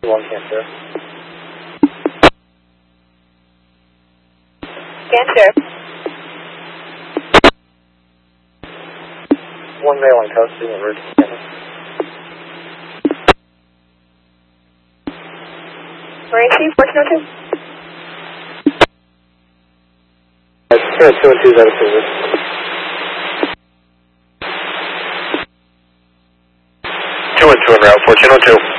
One cancer. Cancer. One male in custody and routine scanning. Where is he? 1402? That's 2 and 2 out of service. 2 and 2 en route, 1402.